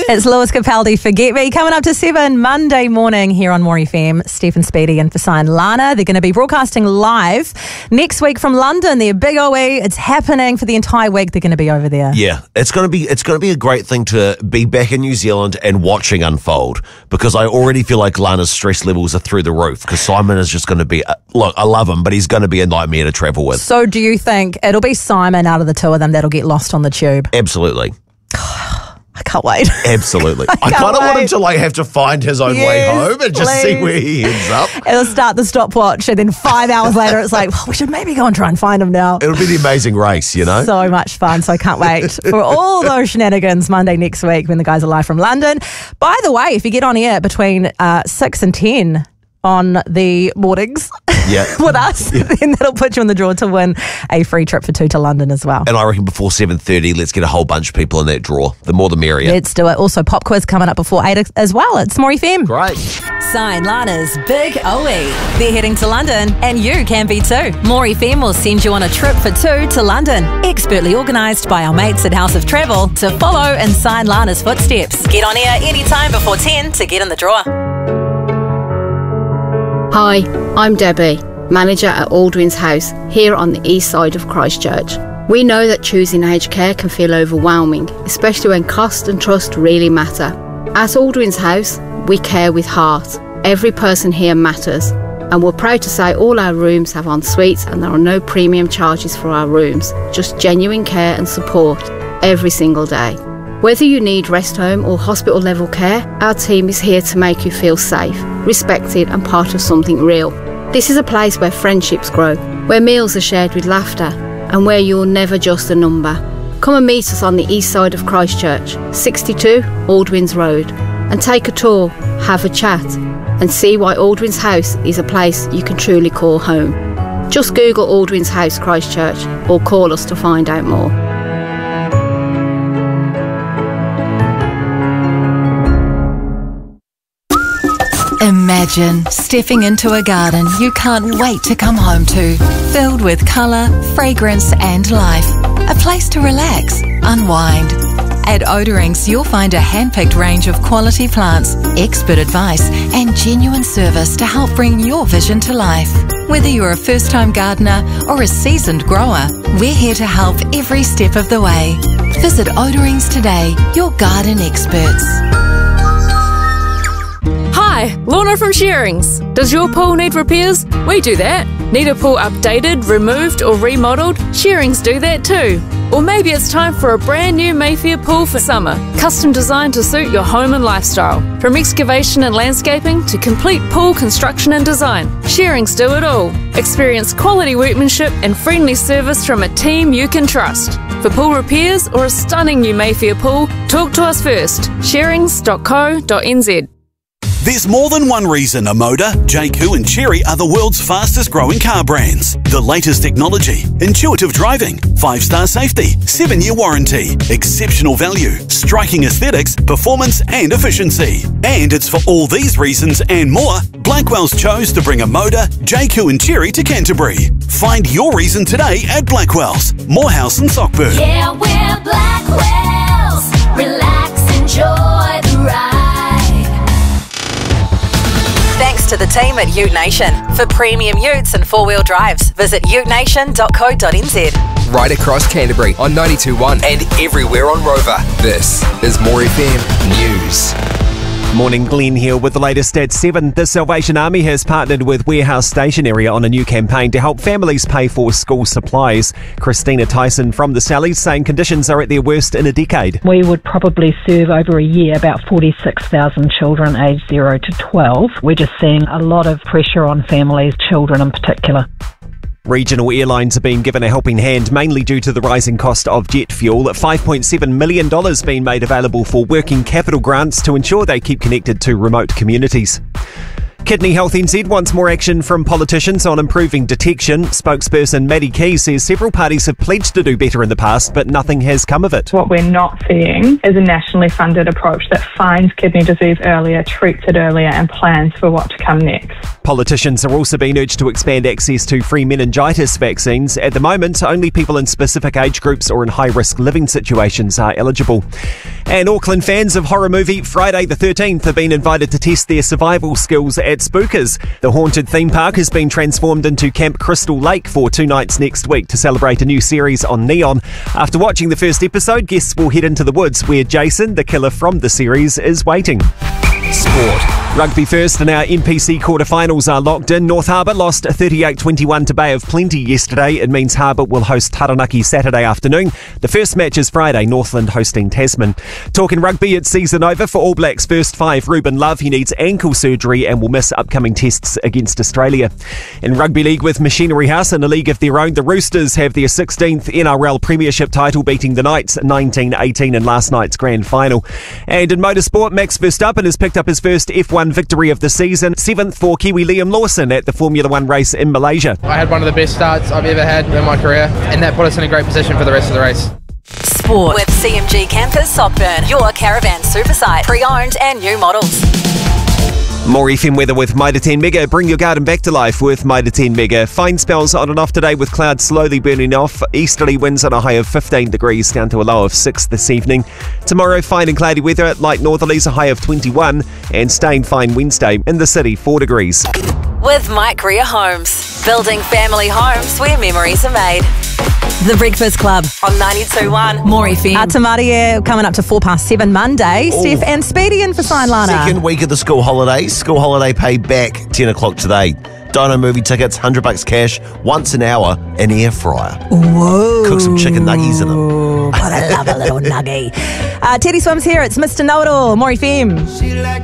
It's Lewis Capaldi, Forget Me. Coming up to 7 Monday morning here on More FM. Stephen Speedy and Fasain Lana. They're going to be broadcasting live next week from London. They're big OE. It's happening for the entire week. They're going to be over there. Yeah, it's going to be a great thing to be back in New Zealand and watching unfold, because I already feel like Lana's stress levels are through the roof, because Simon is just going to be, look, I love him, but he's going to be a nightmare to travel with. So do you think it'll be Simon out of the two of them that'll get lost on the tube? Absolutely. I can't wait. Absolutely. I kind of want him to have to find his own way home and just see where he ends up. It'll start the stopwatch and then 5 hours later it's like, we should maybe go and try and find him now. It'll be the amazing race, you know? So much fun. So I can't wait for all those shenanigans Monday next week when the guys are live from London. By the way, if you get on air between 6 and 10 on the mornings with us, then that'll put you in the draw to win a free trip for two to London as well. And I reckon before 7:30, let's get a whole bunch of people in that draw. The more the merrier. Let's do it. Also, pop quiz coming up before 8 as well. It's More FM. Great. Sign Lana's Big OE. They're heading to London, and you can be too. More FM will send you on a trip for two to London. Expertly organised by our mates at House of Travel to follow and sign Lana's footsteps. Get on air anytime before 10 to get in the draw. Hi, I'm Debbie, manager at Aldwin's House here on the east side of Christchurch. We know that choosing aged care can feel overwhelming, especially when cost and trust really matter. At Aldwin's House, we care with heart. Every person here matters, and we're proud to say all our rooms have en suites and there are no premium charges for our rooms, just genuine care and support every single day. Whether you need rest home or hospital level care, our team is here to make you feel safe, respected and part of something real. This is a place where friendships grow, where meals are shared with laughter and where you're never just a number. Come and meet us on the east side of Christchurch, 62 Aldwins Road, and take a tour, have a chat and see why Aldwin's House is a place you can truly call home. Just Google Aldwin's House Christchurch or call us to find out more. Imagine stepping into a garden you can't wait to come home to, filled with colour, fragrance and life. A place to relax, unwind. At Odorings, you'll find a hand-picked range of quality plants, expert advice and genuine service to help bring your vision to life. Whether you're a first-time gardener or a seasoned grower, we're here to help every step of the way. Visit Odorings today, your garden experts. Hi, Lorna from Shearings. Does your pool need repairs? We do that. Need a pool updated, removed or remodelled? Shearings do that too. Or maybe it's time for a brand new Mayfair pool for summer, custom designed to suit your home and lifestyle. From excavation and landscaping to complete pool construction and design, Shearings do it all. Experience quality workmanship and friendly service from a team you can trust. For pool repairs or a stunning new Mayfair pool, talk to us first. Shearings.co.nz. There's more than one reason Omoda, JQ and Chery are the world's fastest growing car brands. The latest technology, intuitive driving, 5-star safety, 7-year warranty, exceptional value, striking aesthetics, performance and efficiency. And it's for all these reasons and more, Blackwell's chose to bring Omoda, JQ and Chery to Canterbury. Find your reason today at Blackwell's, Morehouse and Sockburn. Yeah, we're Blackwell's. Relax, enjoy the ride. Thanks to the team at Ute Nation. For premium utes and four-wheel drives, visit utenation.co.nz. Right across Canterbury on 92.1 and everywhere on Rover. This is More FM News. Morning, Glenn here with the latest at 7. The Salvation Army has partnered with Warehouse Station Area on a new campaign to help families pay for school supplies. Christina Tyson from the Sallies saying conditions are at their worst in a decade. We would probably serve over a year about 46,000 children aged 0 to 12. We're just seeing a lot of pressure on families, children in particular. Regional airlines have been given a helping hand, mainly due to the rising cost of jet fuel. $5.7 million being made available for working capital grants to ensure they keep connected to remote communities. Kidney Health NZ wants more action from politicians on improving detection. Spokesperson Maddie Key says several parties have pledged to do better in the past, but nothing has come of it. What we're not seeing is a nationally funded approach that finds kidney disease earlier, treats it earlier, and plans for what to come next. Politicians are also being urged to expand access to free meningitis vaccines. At the moment, only people in specific age groups or in high-risk living situations are eligible. And Auckland fans of horror movie Friday the 13th have been invited to test their survival skills at Spookers. The haunted theme park has been transformed into Camp Crystal Lake for 2 nights next week to celebrate a new series on Neon. After watching the first episode, guests will head into the woods where Jason, the killer from the series, is waiting. Sport. Rugby first, and our NPC quarterfinals are locked in. North Harbour lost 38-21 to Bay of Plenty yesterday. It means Harbour will host Taranaki Saturday afternoon. The first match is Friday, Northland hosting Tasman. Talking rugby, it's season over for All Blacks first 5. Ruben Love, he needs ankle surgery and will miss upcoming tests against Australia. In Rugby League with Machinery House in a league of their own, the Roosters have their 16th NRL Premiership title, beating the Knights 19-18 in last night's grand final. And in motorsport, Max Verstappen has picked up his first F1 victory of the season, 7th for Kiwi Liam Lawson at the Formula One race in Malaysia. I had one of the best starts I've ever had in my career, and that put us in a great position for the rest of the race. Sport with CMG Campers Sockburn, your caravan super site, pre-owned and new models. More FM weather with Mitre 10 Mega. Bring your garden back to life with Mitre 10 Mega. Fine spells on and off today with clouds slowly burning off. Easterly winds on a high of 15 degrees down to a low of 6 this evening. Tomorrow, fine and cloudy weather at light northerlies, a high of 21. And staying fine Wednesday. In the city, 4 degrees. With Mike Greer Homes, building family homes where memories are made. The Breakfast Club on 92.1 More FM. Tamaria coming up to 7:04 Monday. Steph and Speedy in for Sign Lana. Second week of the school holidays. School holiday pay back 10 o'clock today. Dino movie tickets, $100 cash, once an hour, an air fryer. Whoa. Cook some chicken nuggies in them. God, I love a little nuggie. Teddy Swims here. It's Mr. Know-It-All, More FM.